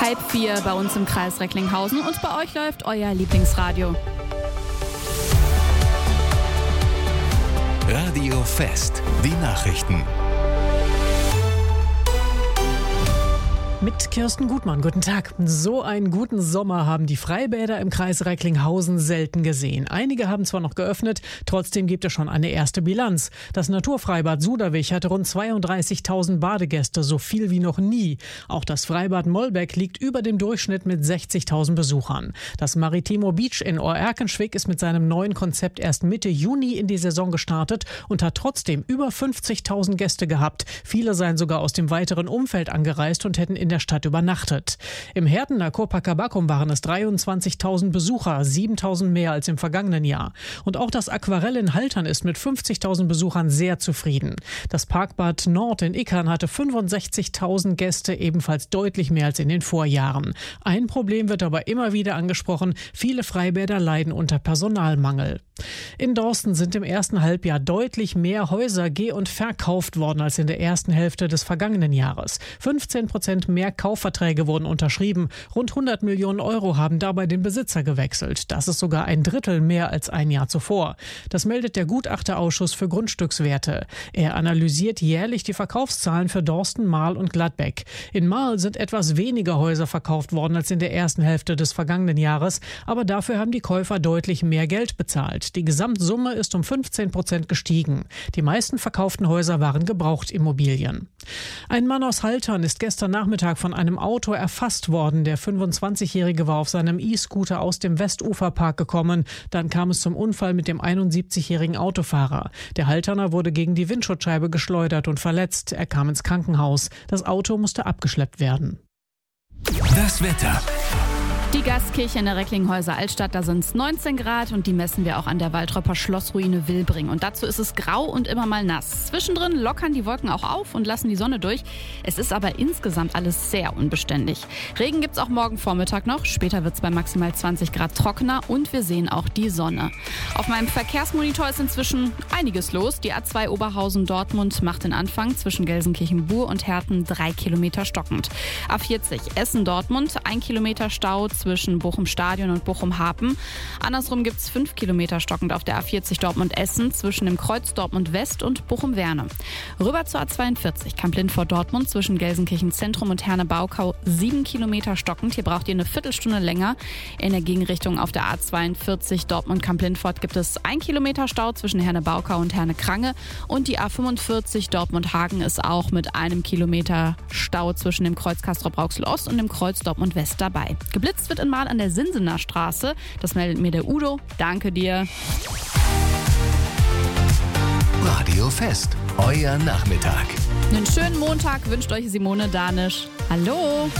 3:30 bei uns im Kreis Recklinghausen und bei euch läuft euer Lieblingsradio. Radio Fest, die Nachrichten. Mit Kirsten Gutmann, guten Tag. So einen guten Sommer haben die Freibäder im Kreis Recklinghausen selten gesehen. Einige haben zwar noch geöffnet, trotzdem gibt es schon eine erste Bilanz. Das Naturfreibad Suderwich hatte rund 32.000 Badegäste, so viel wie noch nie. Auch das Freibad Mollbeck liegt über dem Durchschnitt mit 60.000 Besuchern. Das Maritimo Beach in Oerkenschwick ist mit seinem neuen Konzept erst Mitte Juni in die Saison gestartet und hat trotzdem über 50.000 Gäste gehabt. Viele seien sogar aus dem weiteren Umfeld angereist und hätten in der Stadt übernachtet. Im Herdener Copacabacum waren es 23.000 Besucher, 7.000 mehr als im vergangenen Jahr. Und auch das Aquarell in Haltern ist mit 50.000 Besuchern sehr zufrieden. Das Parkbad Nord in Ickern hatte 65.000 Gäste, ebenfalls deutlich mehr als in den Vorjahren. Ein Problem wird aber immer wieder angesprochen: viele Freibäder leiden unter Personalmangel. In Dorsten sind im ersten Halbjahr deutlich mehr Häuser ge- und verkauft worden als in der ersten Hälfte des vergangenen Jahres. 15% mehr Kaufverträge wurden unterschrieben. Rund 100 Millionen Euro haben dabei den Besitzer gewechselt. Das ist sogar ein Drittel mehr als ein Jahr zuvor. Das meldet der Gutachterausschuss für Grundstückswerte. Er analysiert jährlich die Verkaufszahlen für Dorsten, Marl und Gladbeck. In Marl sind etwas weniger Häuser verkauft worden als in der ersten Hälfte des vergangenen Jahres, aber dafür haben die Käufer deutlich mehr Geld bezahlt. Die Gesamtsumme ist um 15% gestiegen. Die meisten verkauften Häuser waren Gebrauchtimmobilien. Ein Mann aus Haltern ist gestern Nachmittag von einem Auto erfasst worden. Der 25-Jährige war auf seinem E-Scooter aus dem Westuferpark gekommen. Dann kam es zum Unfall mit dem 71-jährigen Autofahrer. Der Halterner wurde gegen die Windschutzscheibe geschleudert und verletzt. Er kam ins Krankenhaus. Das Auto musste abgeschleppt werden. Das Wetter. Die Gastkirche in der Recklinghäuser Altstadt, da sind es 19 Grad und die messen wir auch an der Waltröpper Schlossruine Wilbring. Und dazu ist es grau und immer mal nass. Zwischendrin lockern die Wolken auch auf und lassen die Sonne durch. Es ist aber insgesamt alles sehr unbeständig. Regen gibt's auch morgen Vormittag noch. Später wird's bei maximal 20 Grad trockener und wir sehen auch die Sonne. Auf meinem Verkehrsmonitor ist inzwischen einiges los. Die A2 Oberhausen-Dortmund macht den Anfang zwischen Gelsenkirchen-Bur und Herten 3 Kilometer stockend. A40 Essen-Dortmund, 1 Kilometer Stau zwischen Bochum-Stadion und Bochum-Hapen. Andersrum gibt es 5 Kilometer stockend auf der A40 Dortmund-Essen zwischen dem Kreuz Dortmund-West und Bochum-Werne. Rüber zur A42 Kamp-Lindfort-Dortmund zwischen Gelsenkirchen-Zentrum und Herne-Baukau 7 Kilometer stockend. Hier braucht ihr eine Viertelstunde länger. In der Gegenrichtung auf der A42 Dortmund-Kamp-Lindfort gibt es 1 Kilometer Stau zwischen Herne-Baukau und Herne-Krange. Und die A45 Dortmund-Hagen ist auch mit 1 Kilometer Stau zwischen dem Kreuz Castrop-Rauxel-Ost und dem Kreuz Dortmund-West dabei. Geblitzt wird in Marl an der Sinsener Straße. Das meldet mir der Udo. Danke dir. Radio Fest, euer Nachmittag. Einen schönen Montag wünscht euch Simone Danisch. Hallo.